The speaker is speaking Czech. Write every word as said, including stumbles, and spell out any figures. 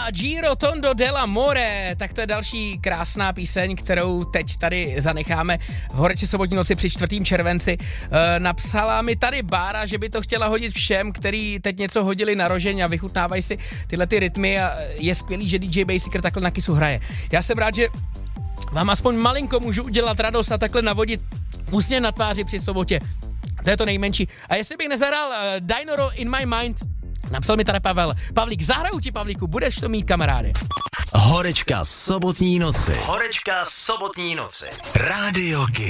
a Giro Tondo dell'amore, tak to je další krásná píseň, kterou teď tady zanecháme v Horeči sobotní noci při čtvrtém červenci. E, napsala mi tady Bára, že by to chtěla hodit všem, který teď něco hodili na rožeň a vychutnávají si tyhle ty rytmy a je skvělý, že D J Basiker takhle na Kissu hraje. Já jsem rád, že vám aspoň malinko můžu udělat radost a takhle navodit úsměv na tváři při sobotě. To je to nejmenší. A jestli bych nezahrál uh, Dynoro in my mind, napsal mi tady Pavel. Pavlík, zahraju ti, Pavlíku, budeš to mít, kamaráde. Horečka sobotní noci. Horečka sobotní noci. Rádio K.